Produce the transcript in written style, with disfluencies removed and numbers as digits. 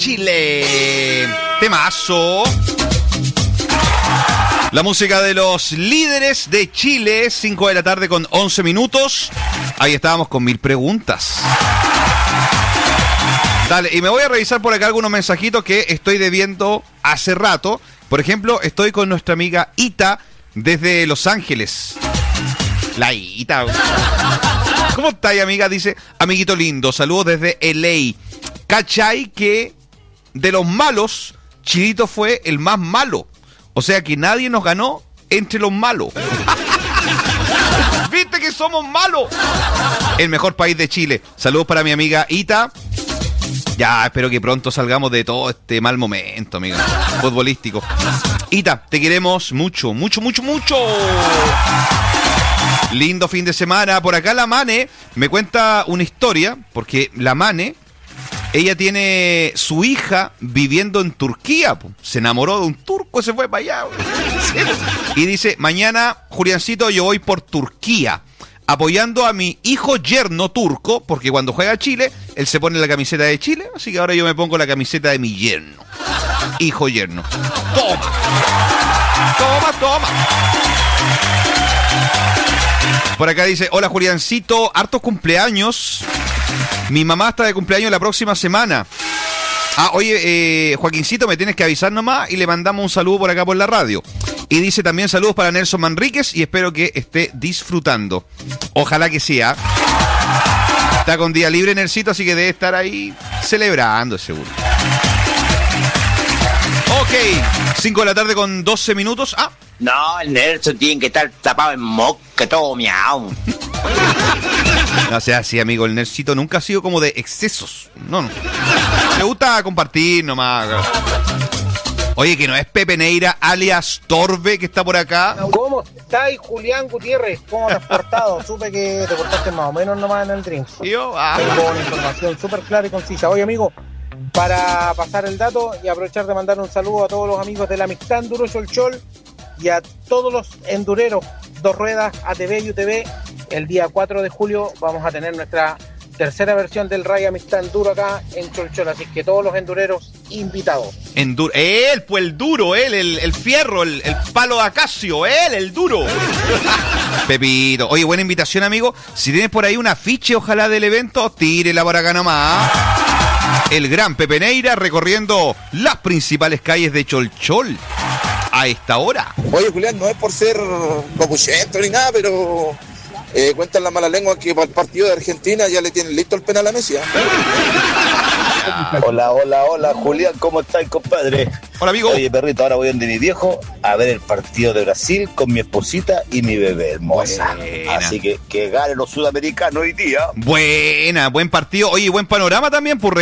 Chile. Temazo. La música de los líderes de Chile, 5 de la tarde con 11 minutos. Ahí estábamos con 1000 preguntas. Dale, y me voy a revisar por acá algunos mensajitos que estoy debiendo hace rato. Por ejemplo, estoy con nuestra amiga Ita desde Los Ángeles. La Ita. ¿Cómo está ahí, amiga? Dice, amiguito lindo, saludos desde LA. ¿Cachai que de los malos, Chilito fue el más malo? O sea que nadie nos ganó entre los malos. ¿Viste que somos malos? El mejor país de Chile. Saludos para mi amiga Ita. Ya, espero que pronto salgamos de todo este mal momento, amiga, futbolístico. Ita, te queremos mucho, mucho, mucho, mucho. Lindo fin de semana. Por acá la Mane me cuenta una historia, porque la Mane, ella tiene su hija viviendo en Turquía. Se enamoró de un turco y se fue para allá. Y dice, mañana, Juliancito, yo voy por Turquía, apoyando a mi hijo yerno turco, porque cuando juega a Chile, él se pone la camiseta de Chile, así que ahora yo me pongo la camiseta de mi yerno. Hijo yerno. Toma. Toma, toma. Por acá dice, hola Juliancito, hartos cumpleaños. Mi mamá está de cumpleaños la próxima semana. Ah, oye, Joaquincito, me tienes que avisar nomás y le mandamos un saludo por acá por la radio. Y dice también saludos para Nelson Manríquez y espero que esté disfrutando. Ojalá que sea. Está con día libre Nelsito, así que debe estar ahí celebrando, seguro. Ok, 5 de la tarde con 12 minutos. Ah. No, el Nelson tiene que estar tapado en mosca, todo miau. No sea así, amigo. El Nelsito nunca ha sido como de excesos. No. Me gusta compartir nomás. Oye, que no es Pepe Neira, alias Torbe, que está por acá. ¿Cómo estáis, Julián Gutiérrez? ¿Cómo te has portado? Supe que te portaste más o menos nomás en el Dreams. Yo, Tengo una información súper clara y concisa. Oye, amigo, para pasar el dato y aprovechar de mandar un saludo a todos los amigos de la Amistad Enduro Cholchol y a todos los endureros, dos ruedas, ATV y UTV. El día 4 de julio vamos a tener nuestra tercera versión del Rally Amistad Enduro acá en Cholchol, así que todos los endureros invitados. Él, pues el duro, él, el fierro, el palo de acacio, él, el duro. Pepito, oye, buena invitación, amigo. Si tienes por ahí un afiche, ojalá del evento, tírela por acá nomás. El gran Pepe Neira recorriendo las principales calles de Cholchol a esta hora. Oye, Julián, no es por ser copuchento ni nada, pero cuentan la mala lengua que para el partido de Argentina ya le tienen listo el penal a Messi. Hola, Julián, ¿cómo estás, compadre? Hola, amigo. Oye, perrito, ahora voy donde mi viejo a ver el partido de Brasil con mi esposita y mi bebé hermosa. Buena. Así que ganen los sudamericanos hoy día. Buena, buen partido. Oye, buen panorama también, pues